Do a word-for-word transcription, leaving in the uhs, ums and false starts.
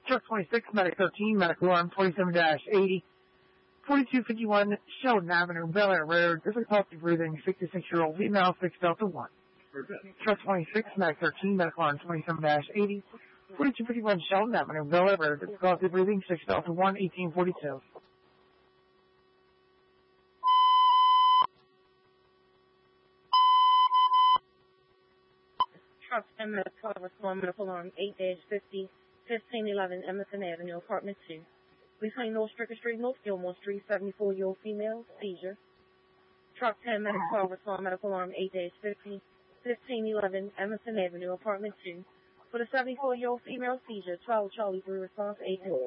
Truck twenty-six, Medic thirteen, Medic alarm twenty-seven dash eighty, forty-two fifty-one Sheldon Avenue, Bel Air Road, difficulty breathing, sixty-six-year-old female, six Delta one. Truck twenty-six, Medic thirteen, Medic alarm twenty-seven dash eighty, forty-two fifty-one Sheldon Avenue, Bel Air Road, difficulty breathing, six Delta one, eighteen forty-two. Truck ten Medic twelve, respond medical alarm eight dash fifty, fifteen eleven Emerson Avenue, apartment two. Between North Stricker Street, North Gilmore Street, seventy-four-year-old female, seizure. Truck ten Medic twelve, respond medical alarm eight dash fifty, fifteen eleven Emerson Avenue, apartment two. For the seventy-four-year-old female seizure, twelve Charlie three, response eight.